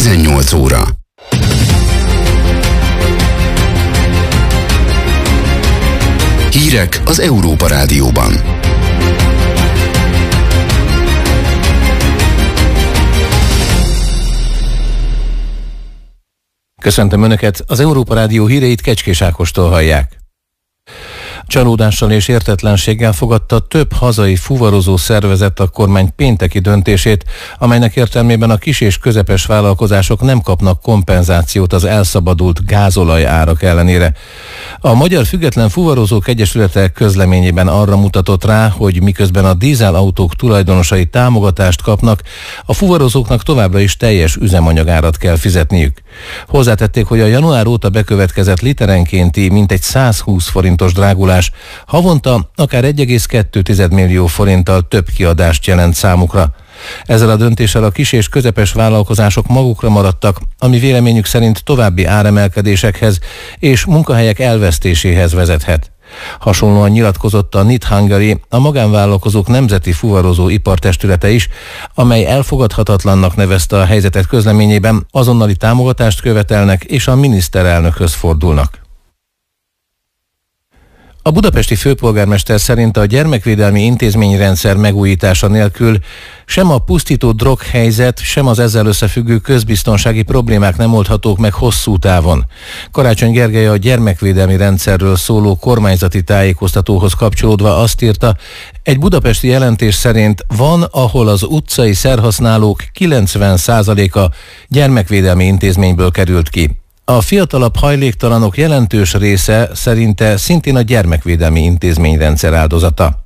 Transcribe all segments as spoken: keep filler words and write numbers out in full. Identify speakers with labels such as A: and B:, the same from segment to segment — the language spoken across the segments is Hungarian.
A: tizennyolc óra. Hírek az Európa Rádióban.
B: Köszöntöm Önöket, az Európa Rádió híreit Kecskés Ákostól hallják. Csalódással és értetlenséggel fogadta több hazai fuvarozó szervezet a kormány pénteki döntését, amelynek értelmében a kis és közepes vállalkozások nem kapnak kompenzációt az elszabadult gázolaj árak ellenére. A Magyar Független Fuvarozók Egyesülete közleményében arra mutatott rá, hogy miközben a dízelautók tulajdonosai támogatást kapnak, a fuvarozóknak továbbra is teljes üzemanyagárat kell fizetniük. Hozzátették, hogy a január óta bekövetkezett literenkénti mintegy százhúsz forintos drágulás havonta akár egy egész kettő millió forinttal több kiadást jelent számukra. Ezzel a döntéssel a kis és közepes vállalkozások magukra maradtak, ami véleményük szerint további áremelkedésekhez és munkahelyek elvesztéséhez vezethet. Hasonlóan nyilatkozott a Knit Hungary, a magánvállalkozók nemzeti fuvarozó ipartestülete is, amely elfogadhatatlannak nevezte a helyzetet közleményében, azonnali támogatást követelnek és a miniszterelnökhöz fordulnak. A budapesti főpolgármester szerint a gyermekvédelmi intézményrendszer megújítása nélkül sem a pusztító droghelyzet, sem az ezzel összefüggő közbiztonsági problémák nem oldhatók meg hosszú távon. Karácsony Gergely a gyermekvédelmi rendszerről szóló kormányzati tájékoztatóhoz kapcsolódva azt írta, egy budapesti jelentés szerint van, ahol az utcai szerhasználók kilencven százaléka gyermekvédelmi intézményből került ki. A fiatalabb hajléktalanok jelentős része szerinte szintén a gyermekvédelmi intézményrendszer áldozata.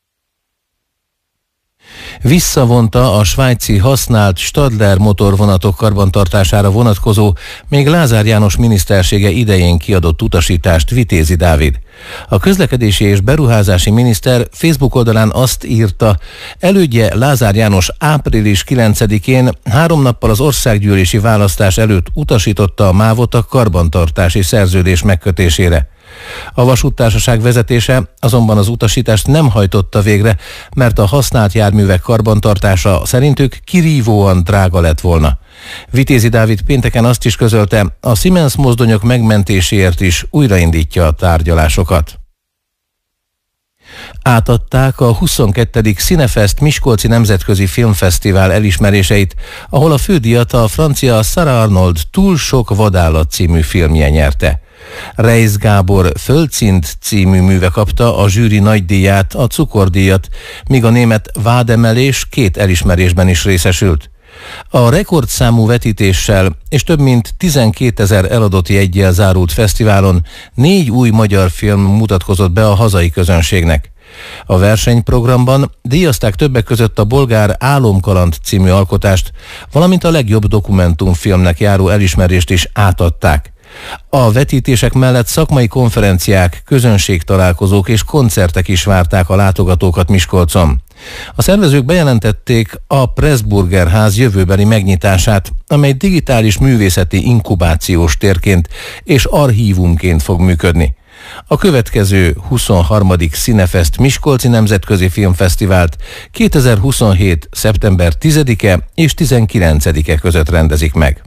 B: Visszavonta a svájci használt Stadler motorvonatok karbantartására vonatkozó, még Lázár János minisztersége idején kiadott utasítást Vitézi Dávid. A közlekedési és beruházási miniszter Facebook oldalán azt írta, elődje Lázár János április kilencedikén három nappal az országgyűlési választás előtt utasította a mávot a karbantartási szerződés megkötésére. A vasúttársaság vezetése azonban az utasítást nem hajtotta végre, mert a használt járművek karbantartása szerintük kirívóan drága lett volna. Vitézi Dávid pénteken azt is közölte, a Siemens mozdonyok megmentéséért is újraindítja a tárgyalásokat. Átadták a huszonkettedik Cinefest Miskolci Nemzetközi Filmfesztivál elismeréseit, ahol a fődíjat a francia Sarah Arnold Túl sok vadállat című filmje nyerte. Reisz Gábor Földszint című műve kapta a zsűri nagydíját, a cukordíjat, míg a német Vádemelés két elismerésben is részesült. A rekordszámú vetítéssel és több mint tizenkétezer eladott jeggyel zárult fesztiválon négy új magyar film mutatkozott be a hazai közönségnek. A versenyprogramban díjazták többek között a bolgár Álomkaland című alkotást, valamint a legjobb dokumentumfilmnek járó elismerést is átadták. A vetítések mellett szakmai konferenciák, közönségtalálkozók és koncertek is várták a látogatókat Miskolcon. A szervezők bejelentették a Pressburger ház jövőbeli megnyitását, amely digitális művészeti inkubációs térként és archívumként fog működni. A következő huszonharmadik Cinefest Miskolci Nemzetközi Filmfesztivált kétezer-huszonhét. szeptember tizedike és tizenkilencedike között rendezik meg.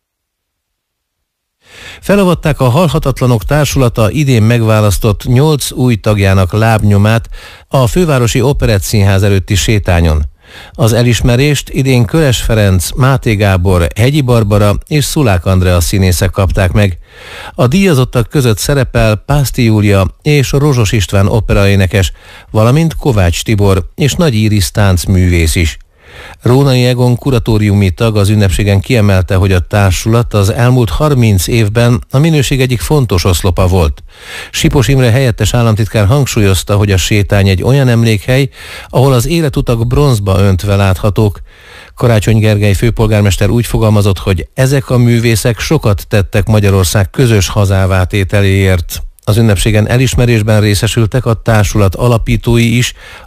B: Felavatták a Halhatatlanok Társulata idén megválasztott nyolc új tagjának lábnyomát a Fővárosi Operettszínház előtti sétányon. Az elismerést idén Köres Ferenc, Máté Gábor, Hegyi Barbara és Szulák Andrea színészek kapták meg. A díjazottak között szerepel Pászti Júlia és Rozsos István operaénekes, valamint Kovács Tibor és Nagy Íris táncművész is. Rónai Egon kuratóriumi tag az ünnepségen kiemelte, hogy a társulat az elmúlt harminc évben a minőség egyik fontos oszlopa volt. Sipos Imre helyettes államtitkár hangsúlyozta, hogy a sétány egy olyan emlékhely, ahol az életutak bronzba öntve láthatók. Karácsony Gergely főpolgármester úgy fogalmazott, hogy ezek a művészek sokat tettek Magyarország közös hazává tételéért. Az ünnepségen elismerésben részesültek a társulat alapítói is,